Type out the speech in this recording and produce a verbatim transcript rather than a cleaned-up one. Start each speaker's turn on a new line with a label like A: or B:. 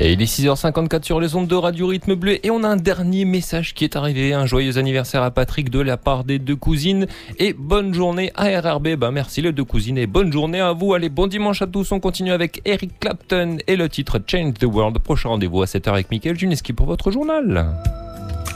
A: Et il est six heures cinquante-quatre sur les ondes de Radio Rythme Bleu et on a un dernier message qui est arrivé. Un joyeux anniversaire à Patrick de la part des deux cousines et bonne journée à R R B. Ben, merci les deux cousines et bonne journée à vous. Allez, bon dimanche à tous. On continue avec Eric Clapton et le titre Change the World. Prochain rendez-vous à sept heures avec Mickaël Juneski pour votre journal.